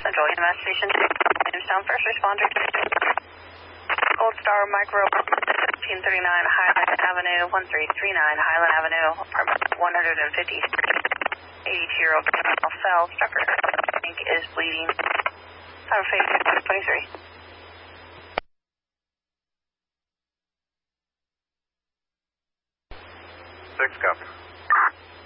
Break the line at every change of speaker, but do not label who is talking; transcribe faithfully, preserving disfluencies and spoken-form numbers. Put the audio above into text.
Central E M S Station two, Jamestown, first responder. Gold Star Micro, fifteen thirty-nine Highland Avenue, one three three nine Highland Avenue, apartment one fifty, eighty-two-year-old female fell, struck her, I think is bleeding. Time phase twenty-three.
Six, copy.